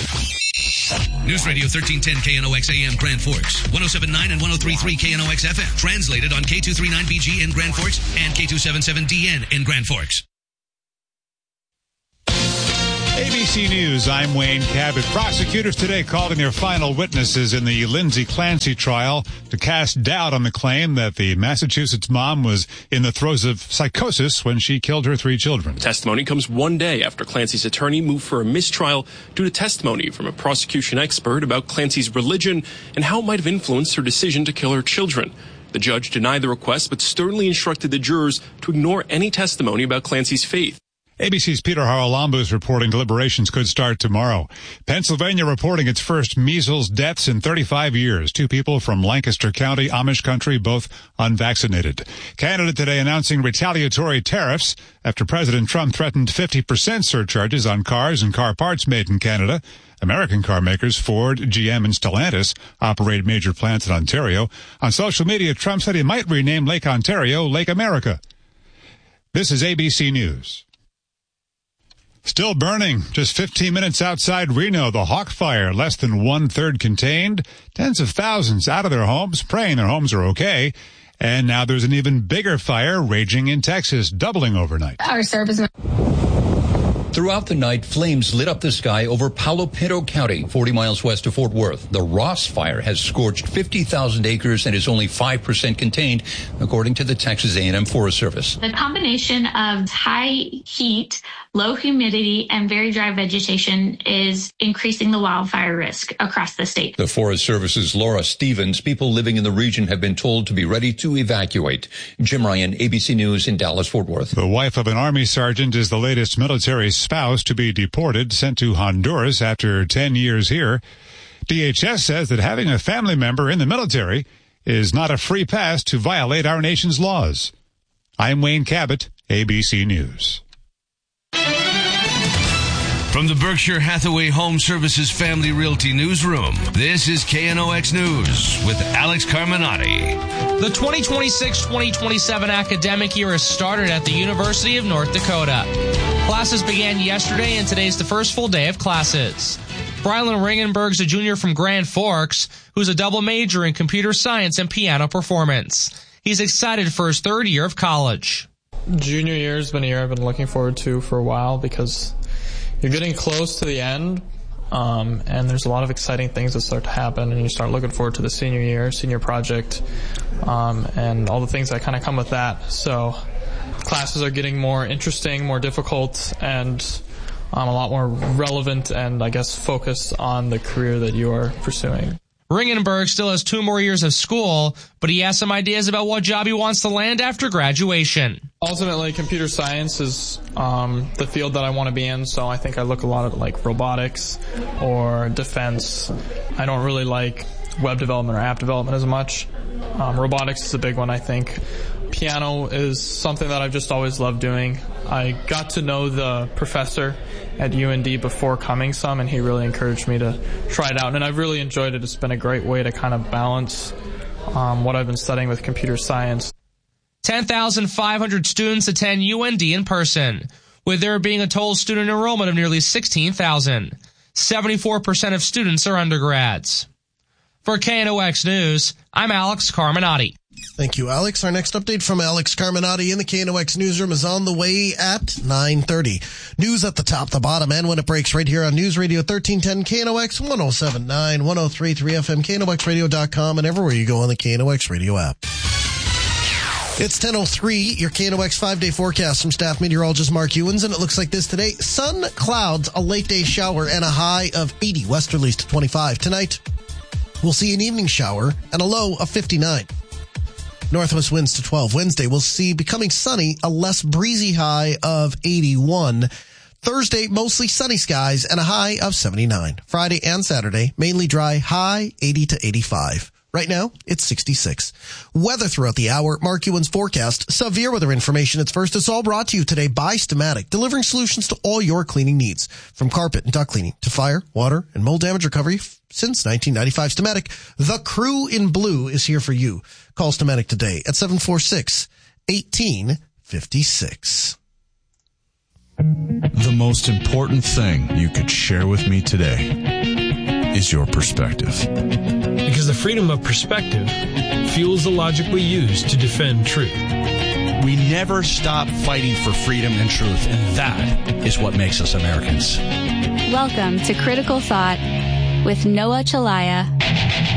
News Radio 1310 KNOX AM Grand Forks, 107.9 and 103.3 KNOX FM. Translated on K239BG in Grand Forks and K277DN in Grand Forks. ABC News, I'm Wayne Cabot. Prosecutors today calling their final witnesses in the Lindsay Clancy trial to cast doubt on the claim that the Massachusetts mom was in the throes of psychosis when she killed her 3 children. The testimony comes one day after Clancy's attorney moved for a mistrial due to testimony from a prosecution expert about Clancy's religion and how it might have influenced her decision to kill her children. The judge denied the request but sternly instructed the jurors to ignore any testimony about Clancy's faith. ABC's Peter Haralambou is reporting deliberations could start tomorrow. Pennsylvania reporting its first measles deaths in 35 years. 2 people from Lancaster County, Amish country, both unvaccinated. Canada today announcing retaliatory tariffs after President Trump threatened 50% surcharges on cars and car parts made in Canada. American car makers Ford, GM, and Stellantis operate major plants in Ontario. On social media, Trump said he might rename Lake Ontario Lake America. This is ABC News. Still burning. Just 15 minutes outside Reno, the Hawk Fire, less than 1/3 contained. Tens of thousands out of their homes, praying their homes are okay. And now there's an even bigger fire raging in Texas, doubling overnight. Our servicemen. Throughout the night, flames lit up the sky over Palo Pinto County, 40 miles west of Fort Worth. The Ross Fire has scorched 50,000 acres and is only 5% contained, according to the Texas A&M Forest Service. The combination of high heat, low humidity, and very dry vegetation is increasing the wildfire risk across the state. The Forest Service's Laura Stevens, people living in the region have been told to be ready to evacuate. Jim Ryan, ABC News in Dallas-Fort Worth. The wife of an Army sergeant is the latest military spouse to be deported, sent to Honduras after 10 years here. DHS says that having a family member in the military is not a free pass to violate our nation's laws. I'm Wayne Cabot, ABC News. From the Berkshire Hathaway Home Services Family Realty Newsroom, this is KNOX News with Alex Carminati. The 2026-2027 academic year has started at the University of North Dakota. Classes began yesterday, and today's the first full day of classes. Brylan Ringenberg's a junior from Grand Forks, who's a double major in computer science and piano performance. He's excited for his 3rd year of college. Junior year has been a year I've been looking forward to for a while because you're getting close to the end, and there's a lot of exciting things that start to happen, and you start looking forward to the senior year, senior project, and all the things that kind of come with that. So classes are getting more interesting, more difficult, and a lot more relevant and, I guess, focused on the career that you are pursuing. Ringenberg still has 2 more years of school, but he has some ideas about what job he wants to land after graduation. Ultimately, computer science is the field that I want to be in, so I think I look a lot at like robotics or defense. I don't really like web development or app development as much. Robotics is a big one, I think. Piano is something that I've just always loved doing. I got to know the professor at UND before coming some, and he really encouraged me to try it out, and I've really enjoyed it. It's been a great way to kind of balance what I've been studying with computer science. 10,500 students attend UND in person, with there being a total student enrollment of nearly 16,000. 74% of students are undergrads. For KNOX News, I'm Alex Carminati. Thank you, Alex. Our next update from Alex Carminati in the KNOX newsroom is on the way at 9:30. News at the top, the bottom, and when it breaks right here on News Radio 1310 KNOX 107.9, 103.3 FM, KNOXradio.com, and everywhere you go on the KNOX radio app. It's 10:03, your KNOX 5-day forecast from staff meteorologist Mark Ewens, and it looks like this today. Sun, clouds, a late day shower, and a high of 80, westerlies to 25. Tonight, we'll see an evening shower and a low of 59. Northwest winds to 12. Wednesday, we'll see becoming sunny, a less breezy high of 81. Thursday, mostly sunny skies and a high of 79. Friday and Saturday, mainly dry, high 80 to 85. Right now, it's 66. Weather throughout the hour, Mark Ewen's forecast. Severe weather information. It's first. It's all brought to you today by Stamatic, delivering solutions to all your cleaning needs. From carpet and duct cleaning to fire, water, and mold damage recovery since 1995. Stamatic, the crew in blue, is here for you. Call Stamatic today at 746-1856. The most important thing you could share with me today. is your perspective. Because the freedom of perspective fuels the logic we use to defend truth. We never stop fighting for freedom and truth, and that is what makes us Americans. Welcome to Critical Thought with Noah Chelliah.